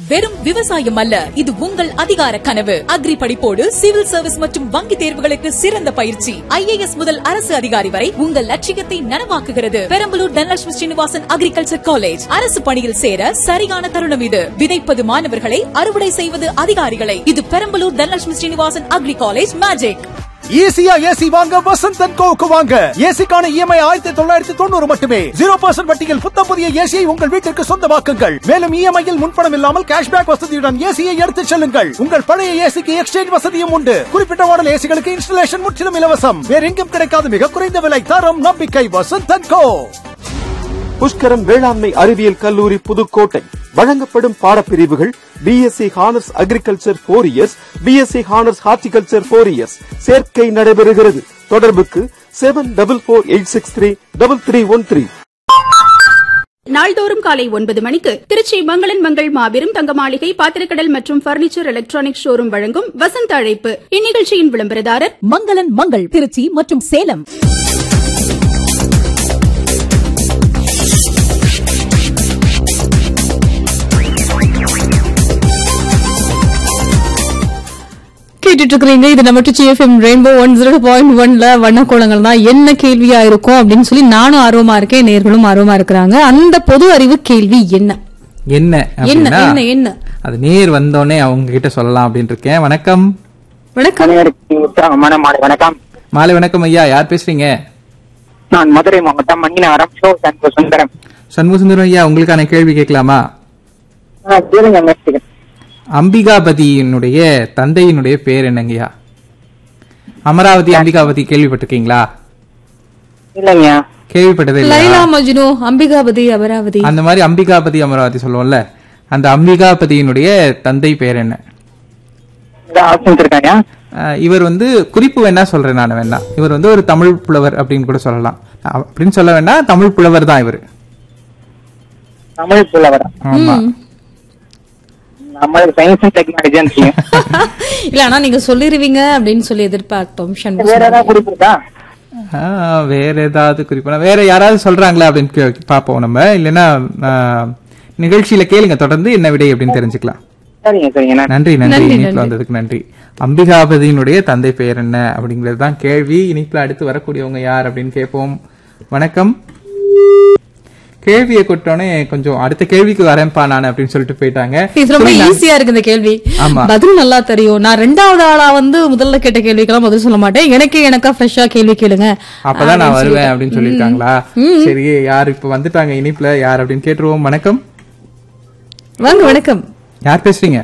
வெறும் விவசாயம் அல்ல, இது உங்கள் அதிகார கனவு. அக்ரி படிப்போடு சிவில் சர்வீஸ் மற்றும் வங்கி தேர்வுகளுக்கு சிறந்த பயிற்சி. IAS முதல் அரசு அதிகாரி வரை உங்கள் லட்சியத்தை நனவாக்குகிறது. Perambalur Dhanalakshmi Srinivasan agriculture college. அரசு பணியில் சேர சரியான தருணம் இது. விதைப்பது மாணவர்களை, அறுவடை செய்வது அதிகாரிகளை. இது Perambalur Dhanalakshmi Srinivasan agri college magic. ஈஸியா ஏசி வாங்க வசந்த் அண்ட் கோவுக்கு வாங்க. ஏசிக்கான EMI 1990 மட்டுமே. 0% வட்டியில் புத்தம் புதிய ஏசியை உங்கள் வீட்டிற்கு சொந்தமாக்குங்கள். மேலும் EMI-யில் முன்பணம் இல்லாமல் கேஷ்பேக் வசதியுடன் ஏசியை எடுத்துச் செல்லுங்கள். உங்கள் பழைய ஏசிக்கு எக்ஸ்சேஞ்ச் வசதியும் உண்டு. குறிப்பிட்ட மாடல் ஏசிகளுக்கு இன்ஸ்டாலேஷன் முற்றிலும் இலவசம். வேற எங்கும் கிடைக்காத மிக குறைந்த விலை, தரம், நம்பிக்கை. வசந்த் அண்ட் கோ. புஷ்கரம் வேளாண்மை அறிவியல் கல்லூரி புதுக்கோட்டை வழங்கப்படும் பாடப்பிரிவுகள் BSc Honours Agriculture 4 years, BSc Honours Horticulture 4 years. சேர்க்கை நடைபெறுகிறது. தொடர்புக்கு 7448633313. நாள்தோறும் காலை 9 மணிக்கு திருச்சி மங்களன் மங்கள் மாபெரும் தங்க மாளிகை பாத்திரக்கடல் மற்றும் பர்னிச்சர் எலக்ட்ரானிக் ஷோரூம் வழங்கும் வசந்த அழைப்பு. இந்நிகழ்ச்சியின் விளம்பரதாரர் மங்களன் மங்கள் திருச்சி மற்றும் சேலம். கேட்டுட்டு இருக்கீங்க. இது நம்ம TFM ரெயின்போ 101.1ல வண்ணக்கோலங்கள் தான். என்ன கேள்வியா இருக்கும் அப்படின்னு சொல்லி நானும் ஆர்வமா இருக்கேன், நேர்களும் ஆர்வமா இருக்கிறாங்க. அந்த பொது அறிவு கேள்வி என்ன என்ன என்ன என்ன அது நேர் வந்தோடனே அவங்க கிட்ட சொல்லலாம் அப்படின்னு இருக்கேன். வணக்கம். வணக்கம். வணக்கம். மாலை வணக்கம் ஐயா. யார் பேசுறீங்க? நான் மதுரை மாவட்டம் மணிநகரம் சண்முகசுந்தரம். சண்முகசுந்தரம் ஐயா, உங்களுக்கான கேள்வி கேட்கலாமா? அம்பிகாபதியினுடைய தந்தையினுடைய பேர் என்னங்கய்யா? அமராவதி அம்பிகாபதி கேள்விப்பட்டிருக்கீங்களா? இல்லைங்க, கேள்விப்பட்டதே இல்ல. லைலா மஜ்னு, அம்பிகாபதி, அமராவதி, அந்த மாதிரி அம்பிகாபதி அமராவதி சொல்லுவோம்ல, அந்த அம்பிகாபதியினுடைய தந்தை பேர் என்ன? இவர் வந்து குறிப்பு வேணா சொல்றேன் நான் வேணா. இவர் வந்து ஒரு தமிழ் புலவர் அப்படின்னு கூட சொல்லலாம். அப்படின்னு சொல்ல வேண்டாம், தமிழ் புலவர் தான் இவர். தமிழ் புலவர்? ஆமா. இல்ல, ஆனா நீங்க சொல்லிருவீங்க அப்படின்னு சொல்லி எதிர்பார்த்தோம். வேற ஏதாவது குறிப்பா வேற யாராவது சொல்றாங்களா அப்படின்னு பாப்போம் நம்ம. இல்லைன்னா நிகழ்ச்சியில கேளுங்க, தொடர்ந்து என்ன விடை அப்படின்னு தெரிஞ்சுக்கலாம். நன்றி நன்றி. இனிப்புல வந்ததுக்கு நன்றி. அம்பிகாபதியினுடைய தந்தை பெயர் என்ன அப்படிங்கிறது தான் கேள்வி. இனிப்புல அடுத்து வரக்கூடியவங்க யார் அப்படின்னு கேட்போம். வணக்கம். கேள்வியை கொட்டோன்னே கொஞ்சம் அடுத்த கேள்விக்கு வரேன்ப்பா நான் அப்படின்னு சொல்லிட்டு போயிட்டாங்க. இது ரொம்ப ஈஸியா இருக்கு இந்த கேள்வி. பதில் நல்லா தெரியும். நான் 2வது ஆளா வந்து முதல்ல கேட்ட கேள்விக்கெல்லாம் பதில் சொல்ல மாட்டேன். எனக்கா ஃப்ரெஷ்ஷா கேள்வி கேளுங்க, அப்பதான் நான் வருவேன் அப்படின்னு சொல்லிருக்காங்களா? சரி, யார் இப்ப வந்துட்டாங்க இனிப்புல, யார் அப்படின்னு கேட்டுருவோம். வணக்கம். வாங்க. வணக்கம். யார் பேசுறீங்க?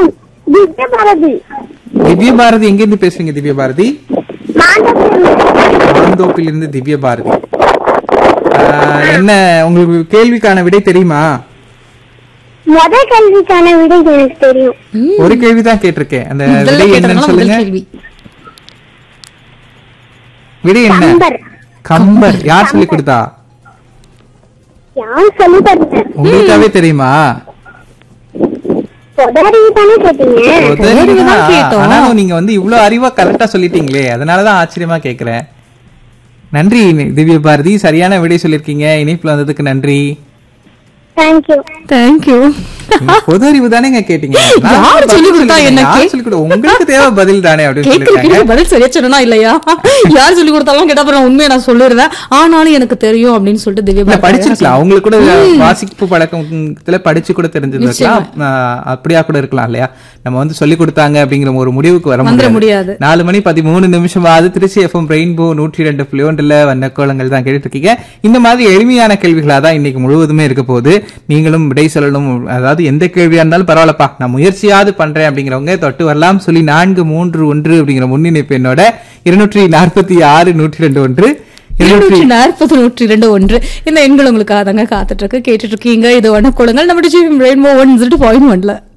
திவ்ய பாரதி. எங்க இருந்து பேசுறீங்க திவ்ய பாரதி? மாந்தோப்பில் இருந்து திவ்ய பாரதி. என்ன உங்களுக்கு கேள்விக்கான விடை தெரியுமா? முதல் கேள்விக்கான விடை எனக்கு தெரியும். ஒரு கேள்விதான் கேட்டிருக்கேன். அந்த விடை என்னன்னு சொல்லுங்க. விடை என்ன? கம்பர். யார் சொல்லி கொடுத்தா? உங்களுக்காவே தெரியுமா? ஆனா நீங்க வந்து இவ்வளவு அறிவா கரெக்டா சொல்லிட்டீங்களே, அதனாலதான் ஆச்சரியமா கேக்குறேன். நன்றி திவ்ய பாரதி, சரியான விடை சொல்லிருக்கீங்க. இணைப்புல வந்ததுக்கு நன்றி. பொது அறிவு தானே கேட்டீங்க. உங்களுக்கு தேவை பதில் தானே அப்படின்னு பதில் சரியா சொன்னா இல்லையா? யார் சொல்லி கொடுத்தாலும் கேட்டா உண்மையை நான் சொல்லிடுறேன். ஆனாலும் எனக்கு தெரியும் அப்படின்னு சொல்லிட்டு திவ்யா படிச்சிருக்கலாம். அவங்களுக்கு கூட வாசிப்பு பழக்கத்துல படிச்சு கூட தெரிஞ்சிருக்கலாம், அப்படியா கூட இருக்கலாம் இல்லையா? நம்ம வந்து சொல்லி கொடுத்தாங்க அப்படிங்கிற ஒரு முடிவுக்கு வர முடியாது. 4:13 திருச்சி FM ரெயின்போ 102.1 வண்ணக்கோலங்கள் தான் கேட்டுட்டு இருக்கீங்க. இந்த மாதிரி எளிமையான கேள்விகளா தான் இன்னைக்கு முழுவதுமே இருக்க போகுது. நீங்களும் விடை சொல்லணும். அதாவது எந்த கேள்வியா இருந்தாலும் பரவாயில்லப்பா, நான் முயற்சியாவது பண்றேன் அப்படிங்கிறவங்க தொட்டு வரலாம். சொல்லி 431 அப்படிங்கிற முன்னிணைப்பு என்னோட 246-102-1 240-102 இந்த எண்கள் உங்களுக்காக தாங்க காத்துட்டு இருக்கு. கேட்டுட்டு இருக்கீங்க. இது வண்ணக்கோலங்கள் நம்ம ரெயின்போ 102.1.